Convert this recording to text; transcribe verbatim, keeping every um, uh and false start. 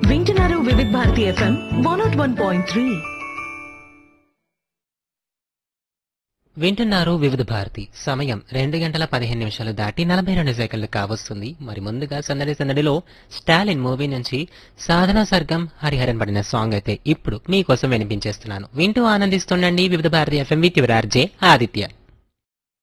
వింటున్నారు వివిధ Bharati FM one not one point three. వింటున్నారు వివిధ భారతి. సమయం రెండు గంటల పదిహేను నిమిషాలు దాటి నలభై రెండు సెకండ్లు కావస్తుంది. మరి ముందుగా సందడి సందడిలో స్టాలిన్ మూవీ నుంచి సాధనా సర్గం హరిహరన్ పడిన సాంగ్ అయితే ఇప్పుడు మీకోసం వినిపించేస్తున్నాను. వింటూ ఆనందిస్తుండండి వివిధ Bharati FM with your RJ Aditya.